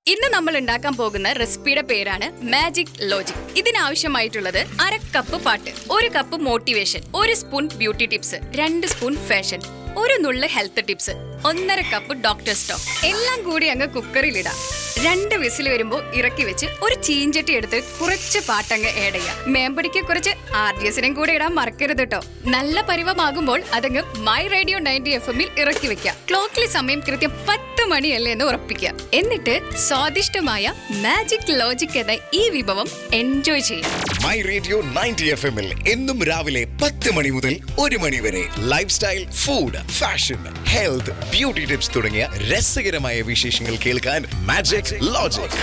ഇന്ന് നമ്മൾ ഉണ്ടാക്കാൻ പോകുന്ന റെസിപ്പിയുടെ പേരാണ് മാജിക് ലോജിക്. ഇതിനാവശ്യമായിട്ടുള്ളത് 1/2 കപ്പ് പാട്ട്, 1 cup motivation, 1 spoon beauty tips, 2 spoon fashion, 1 നുള്ള് health tips, 1/2 cup doctor stock. എല്ലാം കൂടി അങ്ങ് കുക്കറിലിടാം. 2 വിസിൽ വരുമ്പോൾ ഇറക്കി വെച്ച് ഒരു ചീഞ്ചട്ടി എടുത്ത് കുറച്ച് പാട്ടങ്ങ് ആഡ് ചെയ്യാം. മേമ്പടിക്ക് കുറച്ച് RDSനും കൂടെ ഇടാൻ മറക്കരുത് കേട്ടോ. നല്ല പരിവമാകുമ്പോൾ അതങ്ങ് മൈ റേഡിയോ 90 FM-ൽ ഇറക്കി വെക്കാം. ക്ലോക്കിലെ സമയം കൃത്യം 10 മണിയല്ലേ എന്ന് ഉറപ്പിക്കാം. എന്നിട്ട് സ്വാദിഷ്ടമായ മാജിക് ലോജിക് എന്ന ഈ വിഭവം എൻജോയ് ചെയ്യാം. മൈ റേഡിയോ 90 FM-ൽ എന്നും രാവിലെ 10 മണി മുതൽ 1 മണി വരെ life style, food, fashion, health, beauty tips തുടങ്ങിയ രസകരമായ വിശേഷങ്ങൾ കേൾക്കാൻ മാജിക് ലോജിക്.